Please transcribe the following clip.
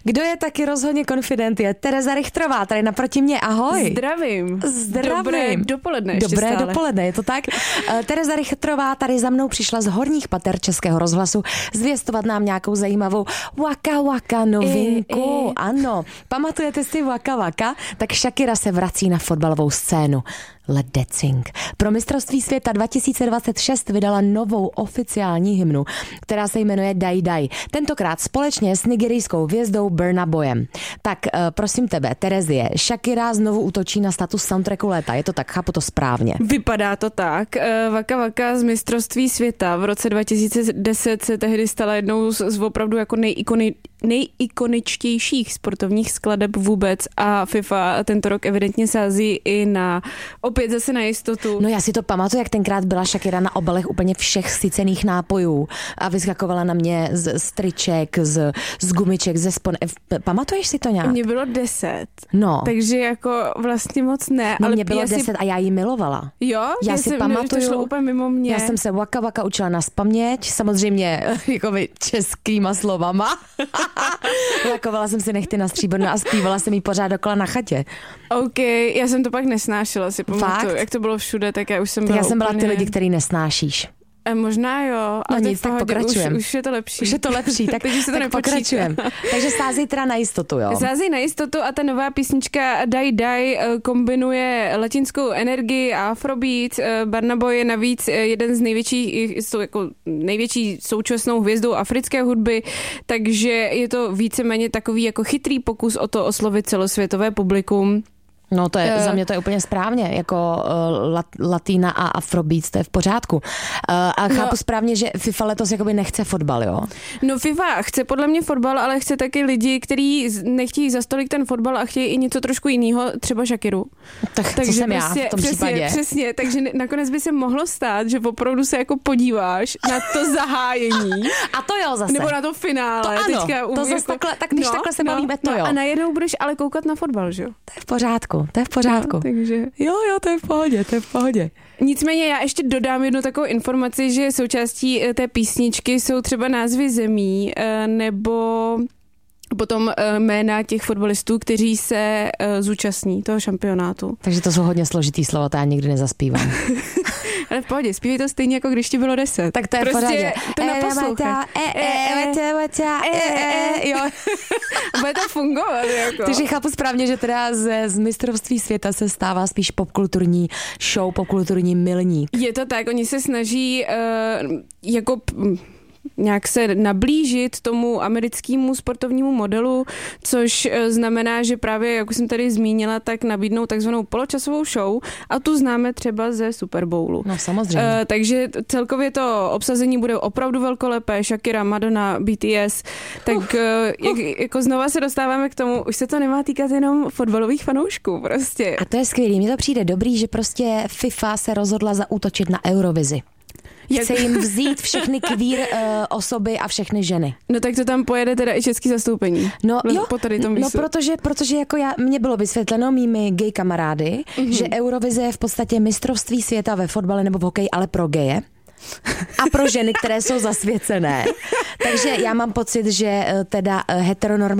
Kdo je taky rozhodně konfident je Tereza Richtrová, tady naproti mě, ahoj. Zdravím. Dobré dopoledne. Dobré dopoledne, je to tak? Tereza Richtrová tady za mnou přišla z horních pater Českého rozhlasu zvěstovat nám nějakou zajímavou Waka Waka novinku. Ano, pamatujete si Waka Waka? Tak Shakira se vrací na fotbalovou scénu. Let that sing. Pro mistrovství světa 2026 vydala novou oficiální hymnu, která se jmenuje Dai Dai. Tentokrát společně s nigerijskou hvězdou Burna Boyem. Tak prosím tebe, Terezie, Shakira znovu útočí na status soundtracku léta. Je to tak, chápu to správně? Vypadá to tak. Waka Waka z mistrovství světa v roce 2010 se tehdy stala jednou z opravdu jako nejikoničtějších sportovních skladeb vůbec a FIFA tento rok evidentně sází i na opět zase na jistotu. No já si to pamatuju, jak tenkrát byla Shakira na obalech úplně všech sycených nápojů a vyskakovala na mě z triček, z gumiček, ze spon. Pamatuješ si to nějak? Mně bylo 10. No. Takže jako vlastně moc ne. No ale mě bylo 10 a já ji milovala. Jo? Já si pamatuju. To šlo úplně mimo mě. Já jsem se Waka Waka učila nazpaměť, samozřejmě jako českýma slovama. Lakovala jsem si nechty na stříbrno a zpívala jsem jí pořád dokola na chatě. OK, já jsem to pak nesnášela, si pamatuju. Jak to bylo všude, tak já už jsem tak byla já jsem byla úplně... ty lidi, který nesnášíš. Možná jo. No nic, tak pokračujeme. Už je to lepší. Už je to lepší, tak, takže se to tak pokračujeme. Takže sází teda na jistotu, jo? Sází na jistotu a ta nová písnička Dai Dai kombinuje latinskou energii a afrobeat. Burna Boy je navíc jeden z největší současnou hvězdou africké hudby, takže je to víceméně takový jako chytrý pokus o to oslovit celosvětové publikum. No to je, za mě to je úplně správně, jako latína a afrobeats, to je v pořádku. A chápu správně, že FIFA letos jakoby nechce fotbal, jo? No FIFA chce podle mě fotbal, ale chce taky lidi, kteří nechtějí za stolik ten fotbal a chtějí i něco trošku jiného, třeba Shakiru. Takže co jsem já v tom případě. Přesně, takže nakonec by se mohlo stát, že opravdu se jako podíváš na to zahájení. A to jo zase. Nebo na to finále. To ano, teďka, to zase takhle, tak když takhle se bavíme, to jo. A najednou budeš ale koukat na fotbal, že jo? To je v pořádku. To je v pořádku. No, takže... Jo, to je v pohodě. Nicméně já ještě dodám jednu takovou informaci, že součástí té písničky jsou třeba názvy zemí nebo potom jména těch fotbalistů, kteří se zúčastní toho šampionátu. Takže to jsou hodně složitý slova, to já nikdy nezaspívám. Ale v pohodě, zpívej to stejně, jako když ti bylo 10. Tak to je prostě v pořádě. To naposlouchej. Jo. Bude to fungovat. Jako. Takže chápu správně, že teda z mistrovství světa se stává spíš popkulturní show, popkulturní milník. Je to tak, oni se snaží jako... nějak se nablížit tomu americkému sportovnímu modelu, což znamená, že právě, jak už jsem tady zmínila, tak nabídnou takzvanou poločasovou show a tu známe třeba ze Super Bowlu. No samozřejmě. Takže celkově to obsazení bude opravdu velkolepé, Shakira, Madonna, BTS, tak jako znova se dostáváme k tomu, už se to nemá týkat jenom fotbalových fanoušků prostě. A to je skvělý, mně to přijde dobrý, že prostě FIFA se rozhodla zaútočit na Eurovizi. Chce jim vzít všechny queer osoby a všechny ženy. No tak to tam pojede teda i český zastoupení. No jo, po tady tom protože jako mně bylo vysvětleno mými gay kamarády, že Eurovize je v podstatě mistrovství světa ve fotbale nebo v hokeji, ale pro geje. A pro ženy, které jsou zasvěcené. Takže já mám pocit, že teda heteronormativní